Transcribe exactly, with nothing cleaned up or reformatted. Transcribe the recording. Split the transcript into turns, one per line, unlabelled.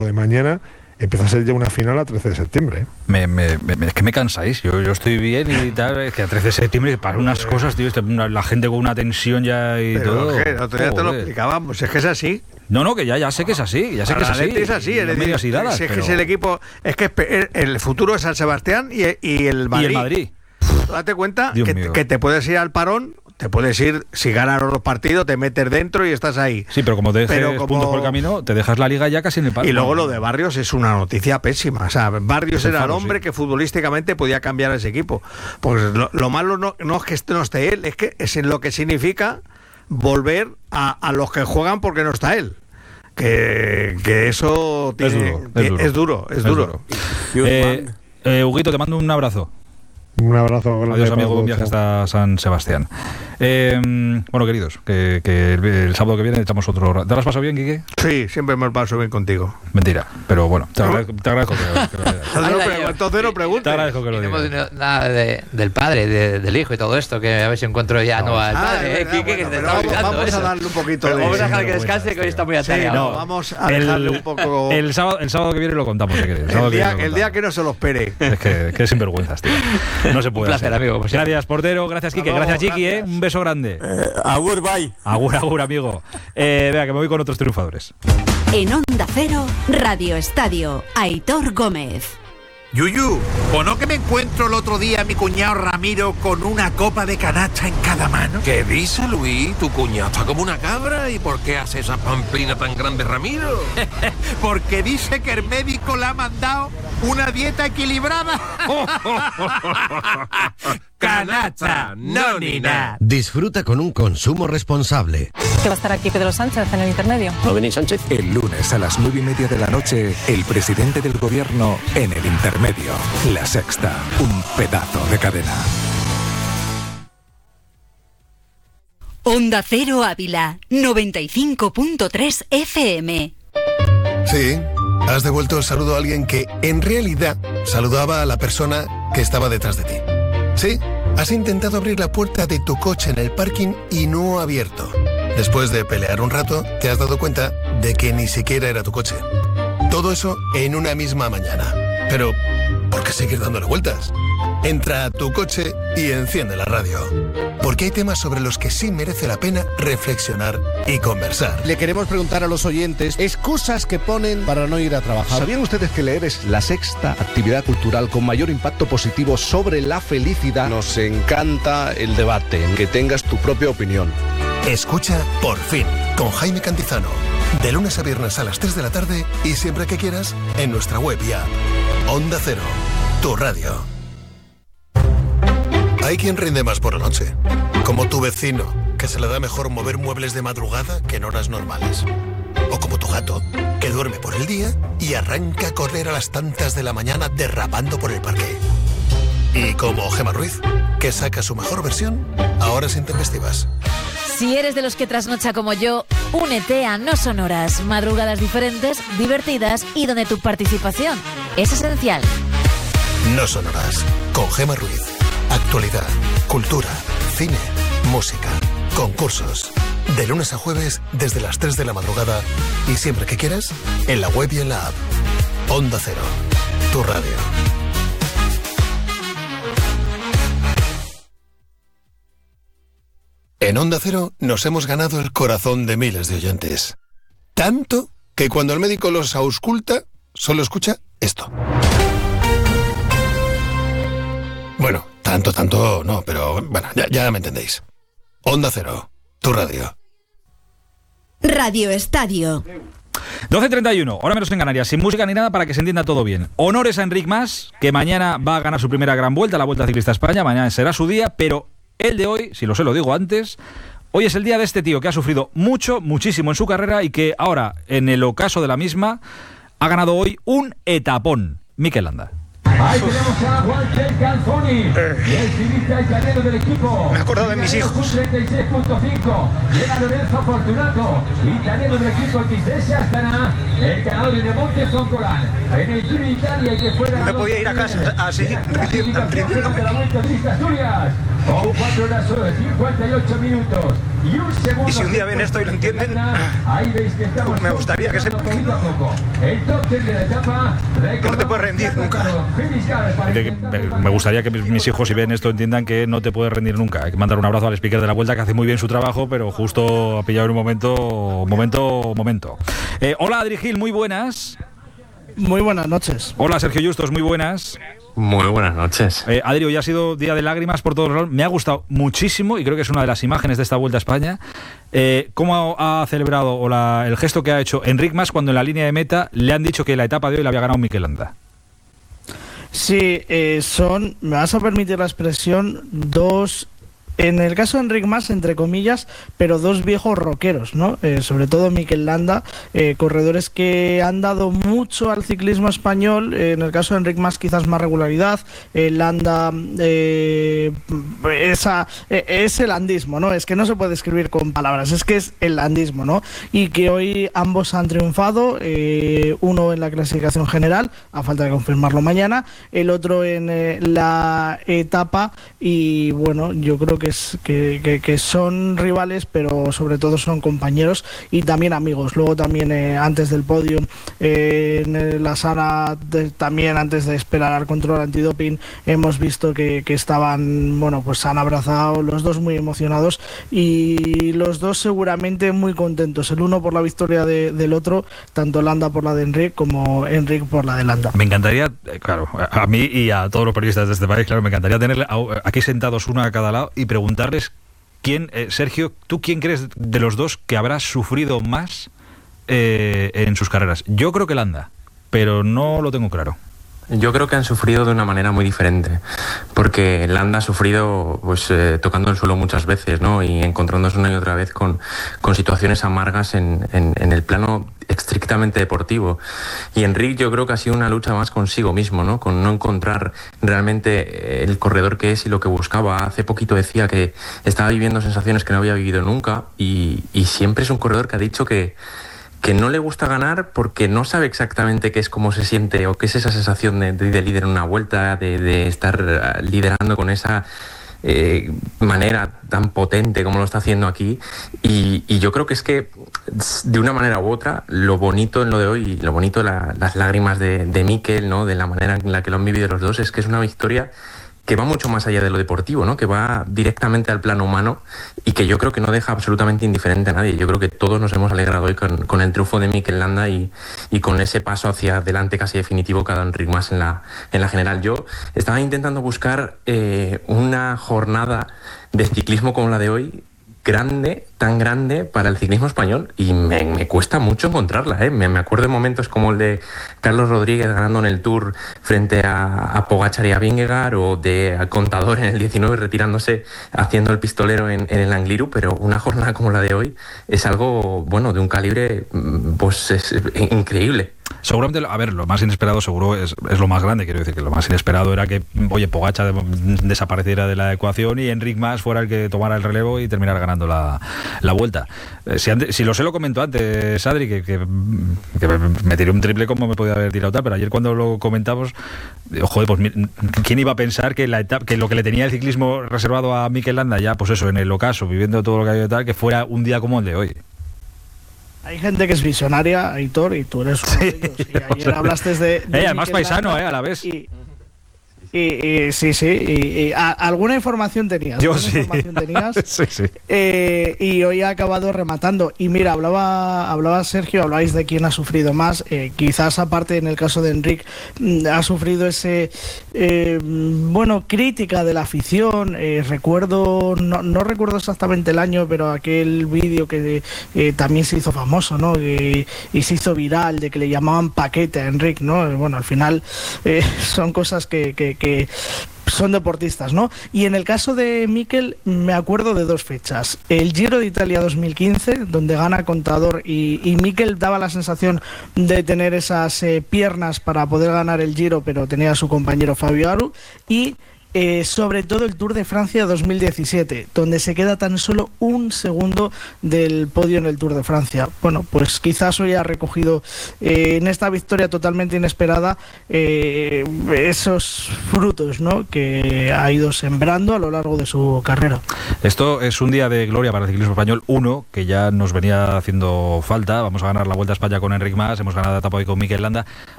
de mañana empieza a ser ya una final a trece de septiembre. ¿eh?
Me, me, me, es que me cansáis. Yo, yo estoy bien y tal. Es que a trece de septiembre para unas cosas, tío, la gente con una tensión ya y
pero
todo.
¿Qué? El otro día te lo explicábamos. Es que es así.
No, no, que ya, ya sé que es así. Ya sé que es así.
Es así.
No me digas idadas,
si es
pero...
que es el equipo. Es que el futuro es San Sebastián y, y el Madrid.
Y el Madrid.
Date cuenta que, que te puedes ir al parón. Te puedes ir, si ganan los partidos, te metes dentro y estás ahí.
Sí, pero como te dejes
pero como...
puntos por el camino, te dejas la liga ya casi en el paro.
Y luego lo de Barrios es una noticia pésima. O sea, Barrios era el hombre sí. que futbolísticamente podía cambiar ese equipo. Pues lo, lo malo no, no es que este no esté él, es que es en lo que significa volver a, a los que juegan porque no está él. Que, que eso tiene,
es duro. Es duro.
Es duro. Es duro.
Eh, eh, Huguito, te mando un abrazo.
Un abrazo grande.
Adiós, amigo, un viaje hasta San Sebastián. Eh, bueno, queridos, que, que el, el sábado que viene echamos otro... ¿Te lo has pasado bien, Quique?
Sí, siempre me lo paso bien contigo.
Mentira, pero bueno, te agradezco, te agradezco que, que lo digas.
Entonces no preguntes.
Te agradezco que lo digas.
No hemos nada de, del padre, de, del hijo y todo esto, que a ver si encuentro ya no, no al padre, ah, eh, Quique, que te está olvidando.
Vamos
eso.
a darle un poquito
pero
de...
Vamos a dejar que descanse, que hoy está muy atareado.
Sí, no, vamos a dejarle
el,
un poco...
El sábado, el sábado que viene lo contamos, si queréis. El,
el, día, el día que no se lo espere.
Es que, que sinvergüenzas, tío. No se puede
Un placer,
hacer.
amigo.
Gracias, portero. Gracias, Quique. Gracias, Chiqui. ¿eh? Un beso grande.
Eh, agur, bye.
Agur, agur, amigo. Eh, vea, que me voy con otros triunfadores.
En Onda Cero, Radio Estadio, Aitor Gómez.
Yuyu, ¿o no que me encuentro el otro día a mi cuñado Ramiro con una copa de canacha en cada mano?
¿Qué dice, Luis? Tu cuñado está como una cabra. ¿Y por qué hace esa pamplina tan grande, Ramiro?
Porque dice que el médico le ha mandado una dieta equilibrada.
Canacha, no ni nada.
Disfruta con un consumo responsable.
¿Que va a estar aquí Pedro Sánchez en el intermedio?
¿No venís, Sánchez?
El lunes a las nueve y media de la noche, el presidente del gobierno en el intermedio. La Sexta, un pedazo de cadena.
Onda Cero Ávila, noventa y cinco punto tres F M.
Sí, has devuelto el saludo a alguien que, en realidad, saludaba a la persona que estaba detrás de ti. Sí, has intentado abrir la puerta de tu coche en el parking y no ha abierto. Después de pelear un rato, te has dado cuenta de que ni siquiera era tu coche. Todo eso en una misma mañana. Pero, ¿por qué seguir dándole vueltas? Entra a tu coche y enciende la radio. Porque hay temas sobre los que sí merece la pena reflexionar y conversar.
Le queremos preguntar a los oyentes excusas que ponen para no ir a trabajar.
¿Sabían ustedes que leer es la sexta actividad cultural con mayor impacto positivo sobre la felicidad?
Nos encanta el debate, que tengas tu propia opinión.
Escucha Por Fin, con Jaime Cantizano. De lunes a viernes a las tres de la tarde y siempre que quieras en nuestra web y app. Onda Cero, tu radio. Hay quien rinde más por la noche, como tu vecino, que se le da mejor mover muebles de madrugada que en horas normales. O como tu gato, que duerme por el día y arranca a correr a las tantas de la mañana derrapando por el parque. Y como Gemma Ruiz, que saca su mejor versión a horas intempestivas.
Si eres de los que trasnocha como yo, únete a No Sonoras, madrugadas diferentes, divertidas y donde tu participación es esencial.
No Sonoras, con Gemma Ruiz. Actualidad, cultura, cine, música, concursos. De lunes a jueves desde las tres de la madrugada y siempre que quieras, en la web y en la app. Onda Cero, tu radio. En Onda Cero nos hemos ganado el corazón de miles de oyentes. Tanto que cuando el médico los ausculta, solo escucha esto. Bueno, tanto, tanto no, pero bueno, ya, ya me entendéis. Onda Cero, tu radio.
Radio Estadio.
doce treinta y uno, hora menos en Canarias, sin música ni nada para que se entienda todo bien. Honores a Enric Mas, que mañana va a ganar su primera gran vuelta, la Vuelta Ciclista a España, mañana será su día, pero el de hoy, si lo sé lo digo antes, hoy es el día de este tío que ha sufrido mucho, muchísimo en su carrera y que ahora, en el ocaso de la misma, ha ganado hoy un etapón. Mikel Landa.
Ahí tenemos a Walter Calzoni, el ciclista italiano del equipo.
Me acuerdo de mis hijos.
treinta y seis punto cinco. Llega Lorenzo Fortunato, italiano del equipo X D S Astana, el ganador de Monte Zoncolan. En el Giro de Italia y que fuera.
Me podía ir a casa así.
La Vuelta Ciclista Asturias. con cuatro horas cincuenta y ocho minutos y un segundo.
Y si un día ven esto y lo entienden,
ahí veis que estamos,
me gustaría que se...
poquito a poco. El top ten de la etapa.
Que no te puedes rendir nunca.
Me gustaría que mis hijos, si ven esto, entiendan que no te puedes rendir nunca. Hay que mandar un abrazo al speaker de la Vuelta, que hace muy bien su trabajo, pero justo ha pillado en un momento, momento, momento. Eh, hola, Adri Gil, muy buenas.
Muy buenas noches.
Hola, Sergio Justos, muy buenas.
Muy buenas noches.
Eh, Adri, hoy ha sido día de lágrimas por todos lados. Me ha gustado muchísimo y creo que es una de las imágenes de esta Vuelta a España. Eh, ¿Cómo ha celebrado o la, el gesto que ha hecho Enric Mas cuando en la línea de meta le han dicho que la etapa de hoy la había ganado Mikel Landa?
Sí, eh, son, me vas a permitir la expresión, dos... En el caso de Enric Mas, entre comillas, pero dos viejos rockeros, ¿no? Eh, sobre todo Mikel Landa, eh, corredores que han dado mucho al ciclismo español. Eh, en el caso de Enric Mas, quizás más regularidad. Eh, Landa, eh, esa, eh, es el landismo, ¿no? Es que no se puede escribir con palabras, es que es el landismo, ¿no? Y que hoy ambos han triunfado, eh, uno en la clasificación general, a falta de confirmarlo mañana, el otro en eh, la etapa, y bueno, yo creo que Que, que, que son rivales, pero sobre todo son compañeros y también amigos. Luego también eh, antes del podio, eh, en la sala, de, también antes de esperar al control antidoping, hemos visto que, que estaban, bueno, pues se han abrazado los dos muy emocionados y los dos seguramente muy contentos. El uno por la victoria de, del otro, tanto Landa por la de Enric como Enric por la de Landa.
Me encantaría, claro, a mí y a todos los periodistas de este país, claro, me encantaría tener aquí sentados uno a cada lado y preguntarles quién, eh, Sergio, ¿tú quién crees de los dos que habrá sufrido más eh, en sus carreras? Yo creo que Landa, pero no lo tengo claro.
Yo creo que han sufrido de una manera muy diferente, porque Landa ha sufrido pues eh, tocando el suelo muchas veces, ¿no? Y encontrándose una y otra vez con, con situaciones amargas en, en, en el plano estrictamente deportivo. Y Enric, yo creo que ha sido una lucha más consigo mismo, ¿no? Con no encontrar realmente el corredor que es y lo que buscaba. Hace poquito decía que estaba viviendo sensaciones que no había vivido nunca, y, y siempre es un corredor que ha dicho que que no le gusta ganar porque no sabe exactamente qué es, cómo se siente o qué es esa sensación de, de, de líder en una vuelta, de, de estar liderando con esa eh, manera tan potente como lo está haciendo aquí. Y, y yo creo que es que de una manera u otra, lo bonito en lo de hoy, lo bonito, la, las lágrimas de, de Mikel, ¿no? De la manera en la que lo han vivido los dos, es que es una victoria que va mucho más allá de lo deportivo, ¿no? Que va directamente al plano humano y que yo creo que no deja absolutamente indiferente a nadie. Yo creo que todos nos hemos alegrado hoy con, con el triunfo de Mikel Landa y, y con ese paso hacia adelante casi definitivo que ha dado Enric Mas en la, en la general. Yo estaba intentando buscar eh, una jornada de ciclismo como la de hoy, grande, tan grande para el ciclismo español, y me, me cuesta mucho encontrarla, ¿eh? Me, me acuerdo de momentos como el de Carlos Rodríguez ganando en el Tour frente a, a Pogačar y a Vingegaard, o de Contador en el diecinueve retirándose haciendo el pistolero en, en el Angliru, pero una jornada como la de hoy es algo, bueno, de un calibre pues es, es increíble.
Seguramente, a ver, lo más inesperado seguro es, es lo más grande, quiero decir que lo más inesperado era que, oye, Pogačar desapareciera de la ecuación y Enric Mas fuera el que tomara el relevo y terminara ganando la, la vuelta. Eh, si, antes, si lo sé, lo comentó antes, Adri, que, que, que me tiré un triple como me podía haber tirado tal, pero ayer cuando lo comentamos, joder, pues ¿quién iba a pensar que, la etapa, que lo que le tenía el ciclismo reservado a Mikel Landa, ya, pues eso, en el ocaso, viviendo todo lo que ha habido tal, que fuera un día como el de hoy?
Hay gente que es visionaria, Aitor, y tú eres uno de ellos. Y ayer hablaste de... de
eh, además paisano, eh, a la vez.
Y, y, y sí, sí, y, y a, alguna información tenías.
Yo sí.
Información tenías,
sí, sí.
Eh, y hoy ha acabado rematando. Y mira, hablaba, hablaba Sergio, hablabais de quién ha sufrido más. Eh, quizás aparte en el caso de Enric, ha sufrido ese, eh, bueno, crítica de la afición. Eh, recuerdo, no, no recuerdo exactamente el año, pero aquel vídeo que eh, también se hizo famoso, ¿no? Eh, y se hizo viral, de que le llamaban paquete a Enric, ¿no? Bueno, al final eh, son cosas que, que que son deportistas, ¿no? Y en el caso de Mikel me acuerdo de dos fechas. El Giro de Italia dos mil quince, donde gana Contador, y, y Mikel daba la sensación de tener esas eh, piernas para poder ganar el Giro, pero tenía a su compañero Fabio Aru. Y eh, sobre todo el Tour de Francia dos mil diecisiete, donde se queda tan solo un segundo del podio en el Tour de Francia. Bueno, pues quizás hoy ha recogido eh, en esta victoria totalmente inesperada eh, esos frutos, ¿no?, que ha ido sembrando a lo largo de su carrera.
Esto es un día de gloria para el ciclismo español, uno que ya nos venía haciendo falta. Vamos a ganar la Vuelta a España con Enric Mas, hemos ganado la etapa hoy con Mikel Landa.